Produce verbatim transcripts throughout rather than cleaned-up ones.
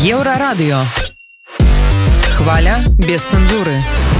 Еўрарадыё. Хваля без цэнзуры.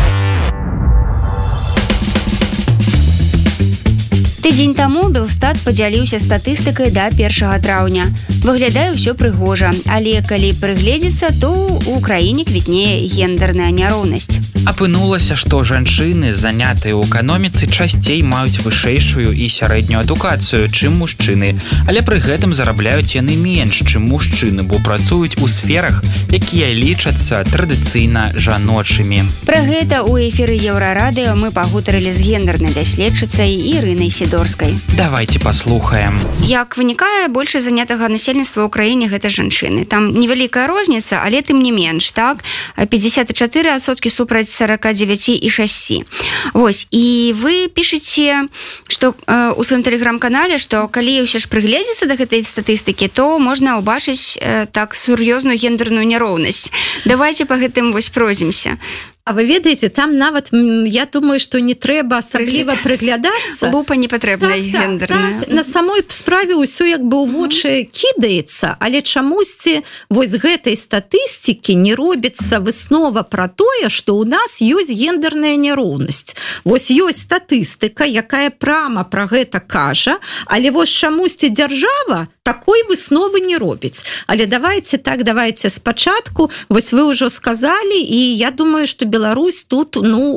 Тыдзень таму Белстат падзяліўся статыстыкай да першага траўня. Выглядае ўсё прыгожа, але калі прыгледзецца, то ў краіне квітнее гендерная няроўнасць. Апынулася, што жанчыны, занятыя ў эканоміцы, часцей маюць вышэйшую і сярэднюю адукацыю, чым мужчыны, але пры гэтым зарабляюць яны менш, чым мужчыны, бо працуюць у сферах, якія лічацца традыцыйна жаночымі. Пра гэта ў эфіры Еўрарадыё мы пагутарылі з гендернай даследчыцай Ірынай Сідорскай. Давайте паслухаем. Як вынікае, большасць занятага насельніцтва ў краіне гэта жанчыны. Там невялікая розніца, але тым не менш, так? пятьдесят четыре адсоткі супраць сорок девять и шесть. Вось, і вы пішаце, што э, у сваім тэлеграм-канале, што калі ўсё ж прыгледзецца да гэтай статыстыкі, то можна ўбачыць э, так сур'ёзную гендерную няроўнасць. Давайте па гэтым вось пройдземся. А вы ведаеце, там нават, я думаю, што не трэба асабліва прыглядацца. Лупа не патрэбная так, гендерная. Так, так. На самой справе ўсё як бы ў вочы кідаецца, але чамусьці вось гэтай статыстыкі не робіцца выснова пра тое, што ў нас ёсць гендерная няроўнасць. Вось ёсць статыстыка, якая прама пра гэта кажа, але вось чамусьці дзяржава такой высновы не робіць. Але давайте так, давайте спачатку. Вось вы ўжо сказалі, і я думаю, што Беларусь тут, ну,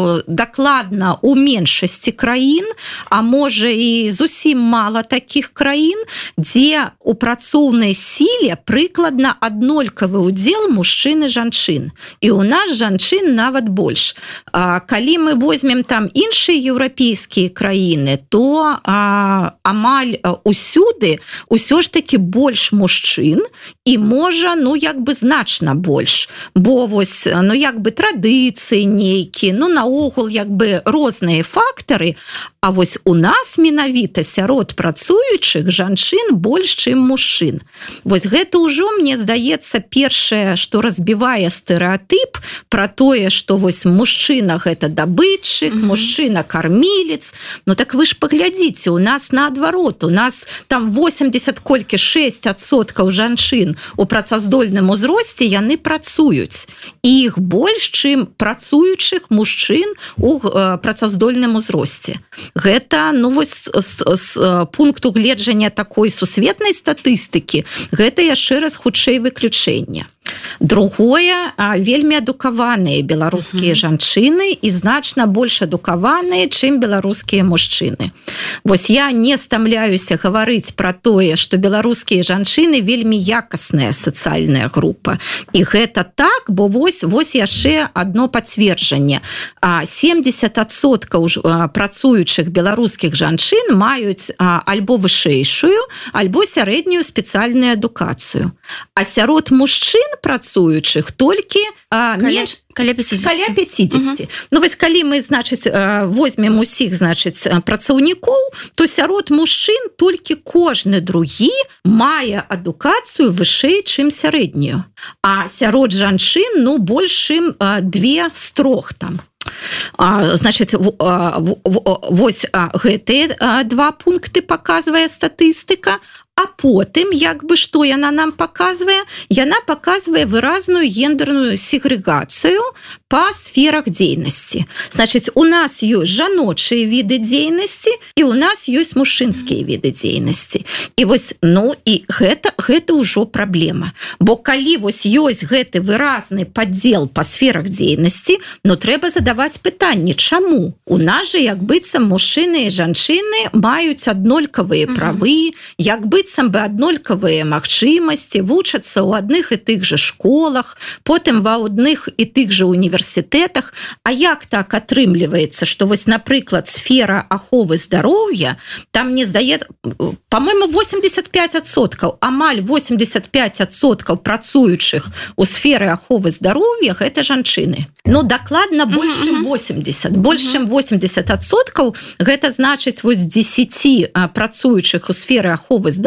дакладна у меншасці краін, а можа і зусім мала такіх краін, дзе у працоўнай сіле прыкладна аднолькавы ўдзел мужчын і жанчын. І ў нас жанчын нават больш. А, калі мы возьмем там іншыя еўрапейскія краіны, то а, амаль усюды ўсё ж таки больш мужчын і можа, ну, як бы значна больш. Бо вось, ну, як бы традыцыі нейкі, ну, наогул, як бы розныя фактары, а вось у нас менавіта сярод працуючых жанчын больш, чым мужчын. Вось гэта ўжо, мне здаецца, першае, што разбівае стэрэатып пра тое, што вось мужчына гэта дабытчык, mm-hmm. мужчына кармілец. Ну так вы ж паглядзіце, у нас наадварот, у нас там восемьдесят колькі шесть адсоткаў жанчын у працаздольным узросце яны працуюць. І іх больш, чым працуючых мужчын у э, працаздольным узросце. Гэта, ну, вось з, з пункту гледжання такой сусветнай статыстыкі, гэта яшчэ раз хутчэй выключэнне. Другое, вельмі адукаваныя беларускія uh-huh. жанчыны і значна больш адукаваныя, чым беларускія мужчыны. Вось я не стамляюся гаварыць пра тое, што беларускія жанчыны вельмі якасная сацыяльная група. І гэта так, бо вось, вось яшчэ адно пацверджанне. семьдесят адсоткаў працуючых беларускіх жанчын маюць альбо вышэйшую, альбо сярэднюю спецыяльную адукацыю. А сярод мужчын працуючых толькі а, каля, каля пятьдесят. Каля пятьдесят. Uh-huh. Ну, вось калі мы, значыць, возьмем усіх, значыць, працаўнікоў, то сярод мужчын толькі кожны другі мае адукацыю вышэй, чым сярэднюю. А сярод жанчын, ну, больш, чым две з трох там. А, значыць, вось гэтыя два пункты паказвае статыстыка. А потым, як бы, што яна нам паказвае? Яна паказвае выразную гендерную сегрэгацыю па сферах дзейнасці. Значыць, у нас ёсць жаночыя віды дзейнасці і у нас ёсць мужчынскія віды дзейнасці. І вось, ну, і гэта, гэта ўжо праблема. Бо калі вось ёсць гэты выразны падзел па сферах дзейнасці, ну, трэба задаваць пытанне, чаму? У нас жа, як быццам, мужчыны і жанчыны маюць аднолькавыя правы, як бы быццам бы аднолькавыя магчымасці, вучацца ў адных і тых жа школах, потым ва адных і тых жа універсітэтах. А як так атрымліваецца, што вось, напрыклад, сфера аховы здароўя, там, мне здаецца, па-мойму, восемьдесят пять адсоткаў, амаль восемьдесят пять адсоткаў працуючых у сферы аховы здароўя гэта жанчыны. Ну, дакладна больш, чым восемьдесят. Больш, чым восемьдесят адсоткаў гэта значыць вось дзесяць працуючых у сферы аховы здароўя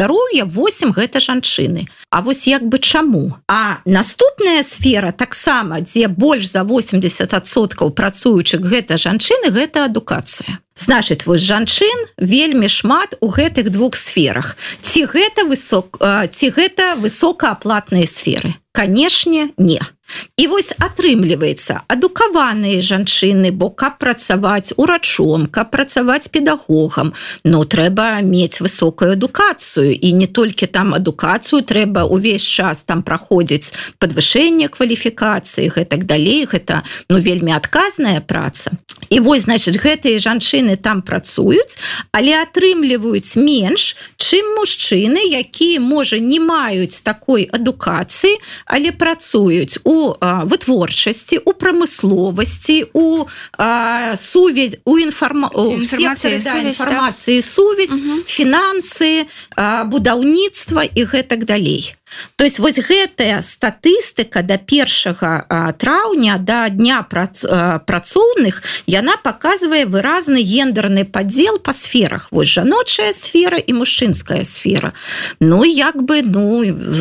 здароўя восемь гэта жанчыны. А вось як бы чаму? А наступная сфера таксама, дзе больш за восемьдесят адсоткаў працуючых гэта жанчыны, гэта адукацыя. Значыць, вось жанчын вельмі шмат у гэтых двух сферах. Ці гэта высок, ці гэта высокааплатныя сферы? Канешне, не. І вось атрымліваецца адукаваныя жанчыны, бо каб працаваць урачом, каб працаваць педагогам, ну, трэба мець высокую адукацыю, і не толькі там адукацыю, трэба увесь час там праходзіць падвышэнне кваліфікацыі, гэтак далей, гэта, ну, вельмі адказная праца. І вось, значыць, гэтыя жанчыны там працуюць, але атрымліваюць менш, чым мужчыны, якія, можа, не маюць такой адукацыі, але працуюць у вытворчасці, у прамысловасці, у а, сувязь, у інфарма... секторе, да, інфармацыі, сувязь, угу. фінансы, а, будаўніцтва і гэтак далей. То есть вось гэтая статыстыка да першага траўня, да дня прац, працоўных, яна паказвае выразны гендерны падзел па сферах. Вось жаночая сфера і мужчынская сфера. Ну, як бы, ну,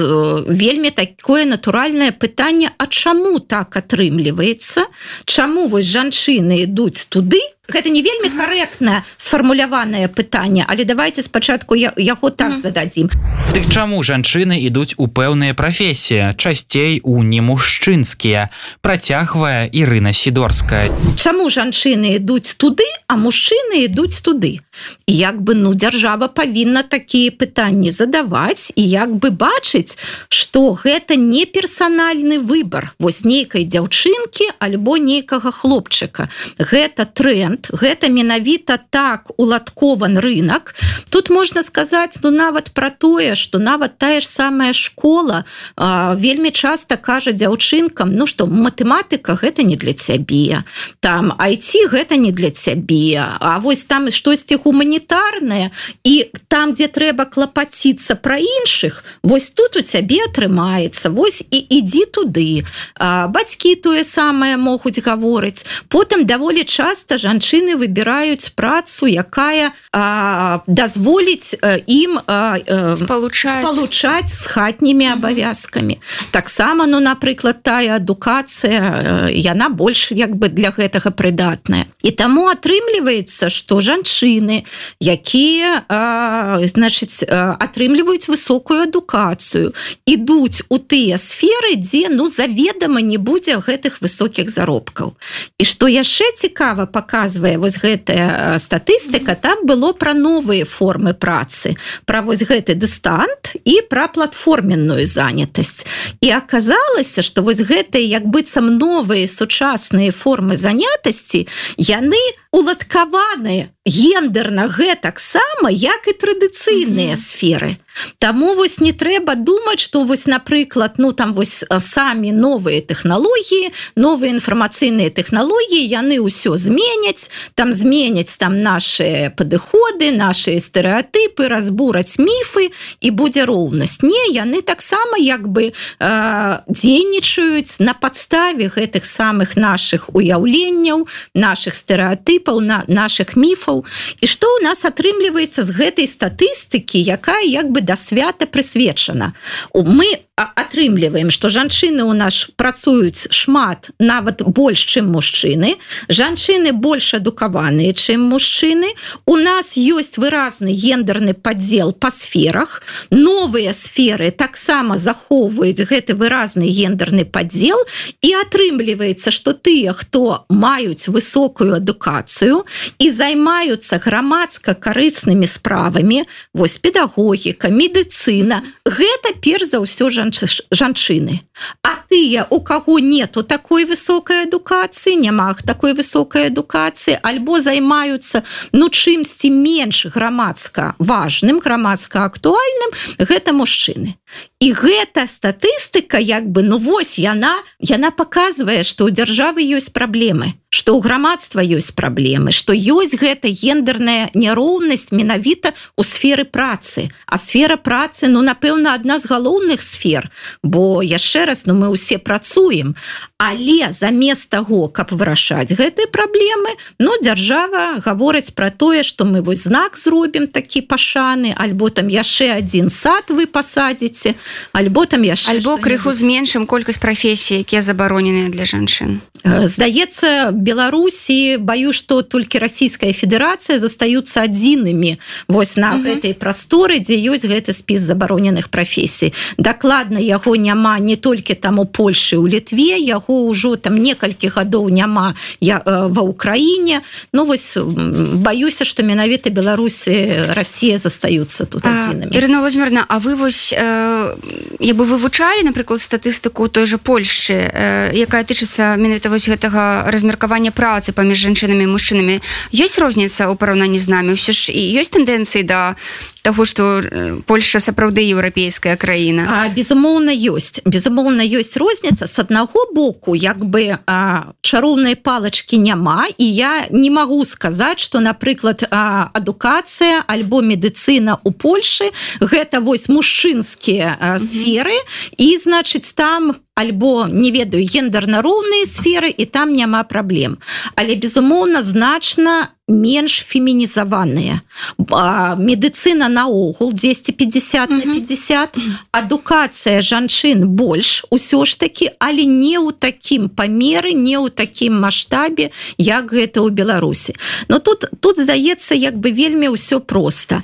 вельмі такое натуральнае пытанне, а чаму так атрымліваецца? Чаму вось жанчыны ідуць туды? Гэта не вельмі карэктна сфармуляванае пытанне, але давайте спачатку яго так mm. зададзім. Дык чаму жанчыны ідуць у пэўныя прафесіі, часцей у немужчынскія, працягвае Ірына Сідорская. Чаму жанчыны ідуць туды, а мужчыны ідуць туды? Як бы, ну, дзяржава павінна такія пытанні задаваць і як бы бачыць, што гэта не персанальны выбар вось нейкай дзяўчынкі альбо нейкага хлопчыка. Гэта тренд, гэта менавіта так уладкован рынок. Тут можна сказаць, ну, нават пра тое, што нават тая ж самая школа а, вельмі часта кажа дзяўчынкам, ну, што матэматыка гэта не для цябе, там ай ти гэта не для цябе, а вось там штосьці гуманітарнае, і там, дзе трэба клапаціцца пра іншых, вось тут у цябе атрымаецца, вось і ідзі туды. А, бацькі тое самае могуць гаворыць. Потым даволі часта жанчыны выбіраюць працу, якая а, дазволіць а, ім а, а, спалучаць. спалучаць з хатнімі абавязкамі. Таксама, ну, напрыклад, тая адукацыя, яна больш як бы для гэтага прыдатная. І таму атрымліваецца, што жанчыны, якія а, значыць, атрымліваюць высокую адукацыю, ідуць у тыя сферы, дзе, ну, заведама не будзе гэтых высокіх заробкаў. І што яшчэ цікава паказвае вось гэтая статыстыка, там было пра новыя формы працы, пра вось гэты дыстант і пра платформенную занятасць. І аказалася, што вось гэтыя як быццам новыя сучасныя формы занятасці, яны уладкаваныя гендерна гэтак сама, як і традыцыйныя mm-hmm. сферы. Таму вось не трэба думаць, што вось, напрыклад, ну там вось самі новыя тэхналогіі, новыя інфармацыйныя тэхналогіі, яны ўсё зменяць, там зменяць там нашы падыходы, нашы стэрэатыпы, разбураць міфы, і будзе роўнасць. Не, яны таксама як бы э, дзейнічаюць на падставе гэтых самых нашых уяўленняў, нашых стэрэатыпаў, на, нашых міфаў. І што ў нас атрымліваецца з гэтай статыстыкі, якая як бы да свята прысвечана. Мы атрымліваем, што жанчыны ў нас працуюць шмат, нават больш, чым мужчыны. Жанчыны больш адукаваныя, чым мужчыны. У нас ёсць выразны гендерны падзел па сферах. Новыя сферы таксама захоўваюць гэты выразны гендерны падзел, і атрымліваецца, што тыя, хто маюць высокую адукацыю і займаюцца грамадска-карыснымі справамі, вось педагогіка, медыцына, гэта перш за ўсё жанчыны. А тыя, у каго нету такой высокай адукацыі, няма такой высокай адукацыі, альбо займаюцца, ну, чымсьці менш грамадска важным, грамадска актуальным, гэта мужчыны. І гэта статыстыка, як бы, ну, вось яна, яна паказвае, што ў дзяржавы ёсць праблемы, што ў грамадства ёсць праблемы, што ёсць гэта гендерная няроўнасць менавіта ў сферы працы. А сфера працы, ну, напэўна, адна з галоўных сфер, бо яшчэ раз, ну, мы ўсе усе працуем, але замест таго, каб вырашаць гэтыя праблемы, ну, дзяржава гаворыць пра тое, што мы вось знак зробім такі пашаны, альбо там яшчэ адзін сад вы пасадзіце, альбо там яшчэ альбо крыху зменшым колькасць прафесій, якія забароненыя для жанчын. Здаецца, Беларусі, баю, што толькі Расійская Федэрацыя застаюцца адзінымі вось на uh-huh. гэтай прасторы, дзе ёсць гэты спіс забароненых прафесій. Дакладна яго няма не толькі там у Польшы, у Літве, яго ўжо там некалькі гадоў няма я, э, ва Ўкраіне. Ну вось баюся, што менавіта Беларусі, Расія застаюцца тут адзінымі. Ірына Владзімировна, а вы вось э, як бы вывучалі, напрыклад, статыстыку той жа Польшчы, э, якая тычыцца менавіта вось гэтага размеркавання працы паміж жанчынамі і мужчынамі? Ёсць розніца ў параўнанні з намі? Ўсё ж і ёсць тэндэнцыі да таго, што Польшча сапраўды еўрапейская краіна? А, безумоўна, ёсць. Безумоўна, ёсць розніца. З аднаго боку, як бы а, чароўнай палачкі няма, і я не магу сказаць, што, напрыклад, а, адукацыя альбо медыцына ў Польшы гэта вось мужчынскія а, сферы, mm-hmm. і, значыць, там альбо, не ведаю, гендерна-роўныя сферы, і там няма праблем. Але, безумоўна, значна менш фемінізаваныя. Медыцына наогул дзесьці пятьдесят на пятьдесят, адукацыя жанчын больш, усё ж такі, але не ў такім памеры, не ў такім маштабе, як гэта ў Беларусі. Но тут, тут здаецца, як бы вельмі ўсё проста.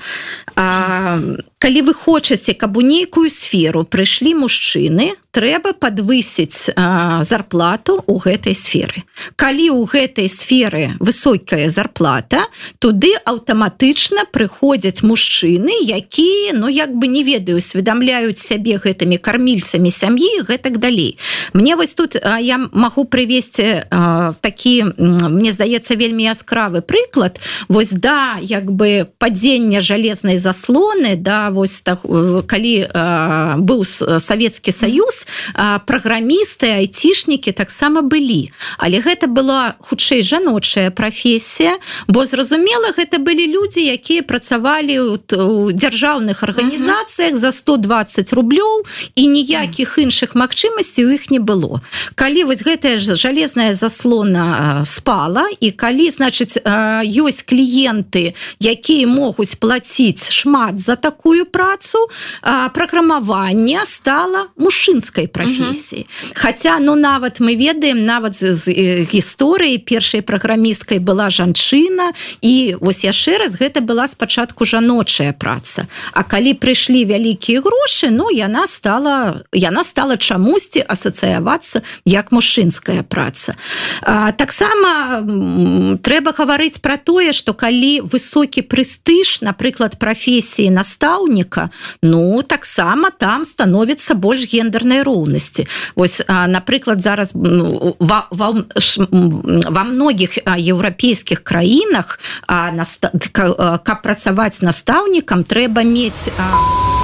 А, калі вы хочаце, каб у нейкую сферу прыйшлі мужчыны, трэба падвысіць а, зарплату ў гэтай сферы. Калі ў гэтай сферы высокая зарплата, туды аўтаматычна прыходзяць мужчыны, якія, ну, як бы, не ведаю, усведамляюць сябе гэтымі кармільцамі сям'і і гэтак далей. Мне вось тут а, я магу прывесці а, такі, мне здаецца, вельмі яскравы прыклад. Вось, да, як бы, падзення жалезнай заслоны, да, вось, так, калі а, быў Савецкі Саюз, а, праграмісты, айцішнікі таксама былі. Але гэта была, хутчэй, жаночая прафесія, бо, зразумела, гэта былі людзі, якія працавалі ў, ў дзяржаўных арганізацыях за сто двадцать рублёў, і ніякіх іншых магчымасцей у іх не было. Калі вось гэтая жалезная заслона спала, і калі, значыць, ёсць кліенты, якія могуць плаціць шмат за такую працу, праграмаванне стала мужчынскай прафесіяй. Uh-huh. Хаця, ну, нават мы ведаем, нават з, з гісторыі першай праграмісткай была жанчына, і вось яшчэ раз, гэта была спачатку жаночая праца. А калі прыйшлі вялікія грошы, ну, яна стала, яна стала чамусьці асацыявацца як мужчынская праца. А, таксама м, трэба гаварыць пра тое, што калі высокі прэстыж, напрыклад, прафесіі настаўніка, ну, таксама там становіцца больш гендернай роўнасці. Вось, а, напрыклад, зараз ну, ва, ва, ш, ва многіх еўрапейскіх краінах а, наста, каб працаваць настаўнікам, трэба мець... А...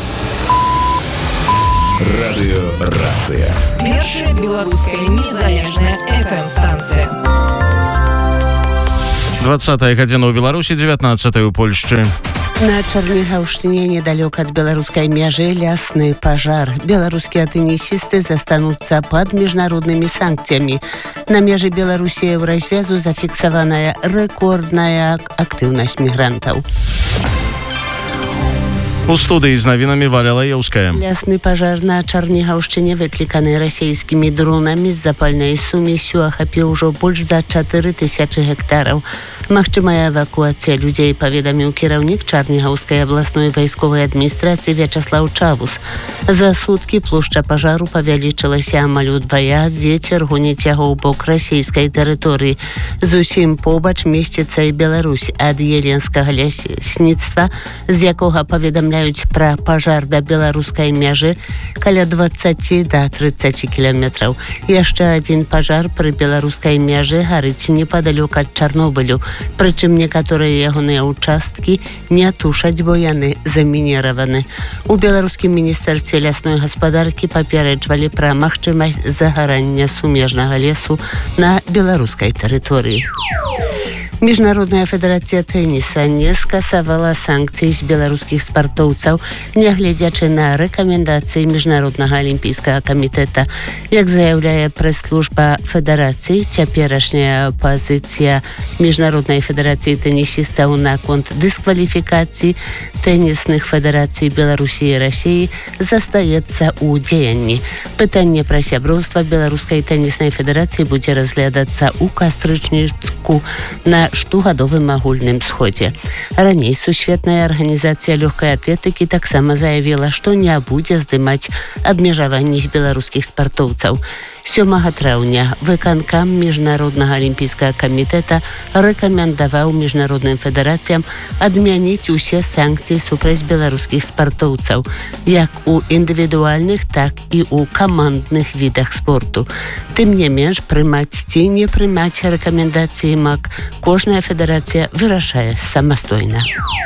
Радыё-рацыя. Першая беларуская незалежная эф эм-станцыя. двадцатая гадзіна ў Беларусі, дзевятнаццатая ў Польшчы. На Чарнігаўшчыне, недалёка ад беларускай мяжы, лясны пажар. Беларускія тэнісісты застануцца пад міжнароднымі санкцыямі. На мяжы Беларусі і Еўразвязу зафіксаваная рэкордная актыўнасць мігрантаў. У студыі з навінамі Валя Лаеўская. Лясны пажар на Чарнігаўшчыне, выкліканы расійскімі дронамі з запальнай сумесю, ахапіў ужо больш за чатыры тысячы гектараў. Магчымая эвакуацыя людзей, паведаміў кіраўнік Чарнігаўскай абласной вайсковай адміністрацыі Вячаслаў Чавус. За суткі плошча пажару павялічылася амаль удвая, вецер гоніць яго ў бок расійскай тэрыторыі. Зусім побач месціцца і Беларусь. Ад Еленскага лясніцтва, з якога паведамляюць пра пажар да беларускай мяжы, каля дваццаць да трыццаць кіламетраў. Яшчэ адзін пажар пры беларускай мяжы гарыць непадалёк ад Чарнобылю. Прычым некаторыя ягоныя ўчасткі не тушаць, бо яны замініраваны. У беларускім міністэрстве лясной гаспадаркі папярэджвалі пра магчымасць загарання сумежнага лесу на беларускай тэрыторыі. Міжнародная федэрацыя тэніса не скасавала санкцыі з беларускіх спартоўцаў, нягледзячы на рэкамендацыі Міжнароднага алімпійскага камітэта. Як заяўляе прэс-служба федэрацыі, цяперашняя пазіцыя Міжнароднай федэрацыі тэнісістаў наконт дыскваліфікацыі тэнісных федэрацый Беларусі і Расіі застаецца ў дзеянні. Пытанне пра сяброўства беларускай тэніснай федэрацыі будзе разглядацца ў кастрычніку на штогадовым агульным сходзе. Раней Сусветная арганізацыя лёгкай атлетыкі таксама заявіла, што не будзе здымаць абмежаванні з беларускіх спартоўцаў. сёмага траўня выканкам Міжнароднага алімпійскага камітэта рэкамендаваў міжнародным федэрацыям адмяніць усе санкцыі супраць беларускіх спартоўцаў, як у індывідуальных, так і ў камандных відах спорту. Тым не менш, прымаць ці не прымаць рэкамендацыі МАК кожная федэрацыя вырашае самастойна.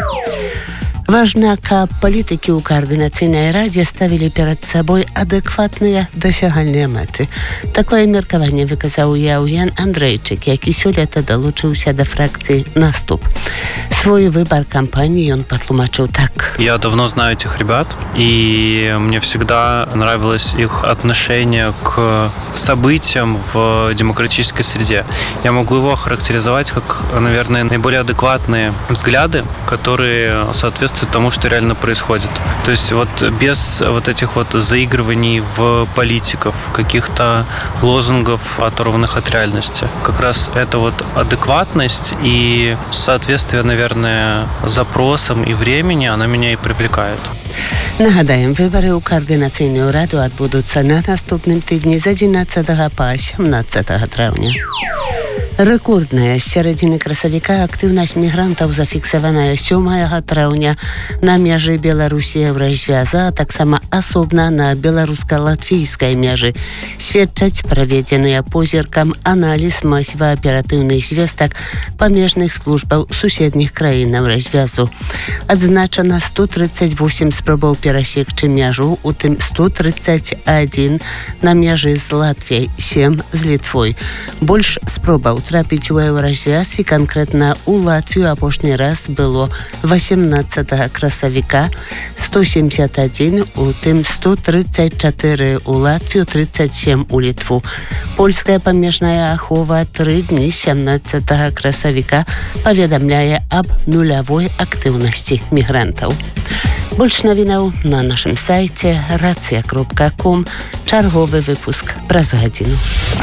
Важна, каб палітыкі ў каардынацыйнай радзе ставілі перад сабой адэкватныя дасягальныя мэты. Такое меркаванне выказаў Яўген Андрэйчык, які сёлета далучыўся да фракцыі «Наступ». Свой выбор кампании он патлумачыў так. Я давно знаю этих ребят, и мне всегда нравилось их отношение к событиям в демократической среде. Я могу его охарактеризовать как, наверное, наиболее адекватные взгляды, которые соответствуют тому, что реально происходит. То есть вот без вот этих вот заигрываний в политиков, каких-то лозунгов, оторванных от реальности. Как раз это вот адекватность и соответствие, наверное, запросам и времени, она меня и привлекает. Нагадаем, выборы ў каардынацыйную раду адбудуцца на наступным тыдні з адзінаццатага па сямнаццатае траўня. Рэкордная з сярэдзіны красавіка актыўнасць мігрантаў зафіксаваная сёмага траўня на мяжы Беларусі Еўразвяза, а таксама асобна на беларуска-латвійскай мяжы. Сведчаць праведзеныя позіркам аналіз масіва аператыўных звестак памежных службаў суседніх краінаў развязу. Адзначана сто тридцать восемь спробаў перасекчы мяжу, у тым сто тридцать один на мяжы з Латвіяй, сем з Літвой. Больш спробаў трапіць у Еўразвяз і канкрэтна ў Латвію апошні раз было восемнадцатага красавіка, сто семьдесят один, у тым сто тридцать четыре у Латвію, тридцать семь у Літву. Польская памежная ахова тры дні сямнаццатага красавіка паведамляе аб нулявой актыўнасці мігрантаў. Больш навінаў на нашым сайце рацыя кропка ком. Чарговы выпуск праз гадзіну.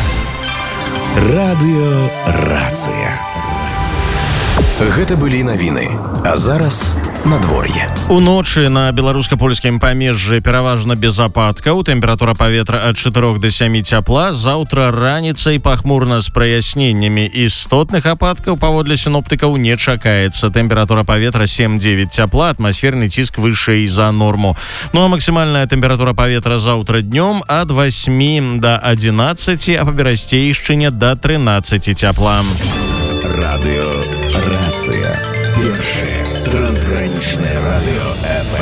Радыё Рацыя. Гэта былі навіны, а зараз надвор'е. Уночы на беларуска-польскім памежжы пераважна без ападкаў, тэмпература паветра ад чатырох да сямі цяпла, заўтра раніцай пахмурна з праясненнямі, істотных ападкаў паводле сіноптыкаў не чакаецца. Тэмпература паветра сем-дзевяць цяпла, атмасферны ціск вышэй за норму. Ну а максімальная тэмпература паветра заўтра днём ад васьмі да адзінаццаці, а па Берасцейшчыне да трынаццаці цяпла. Радыё Рацыя. Першае трансгранічнае радыё эф эм.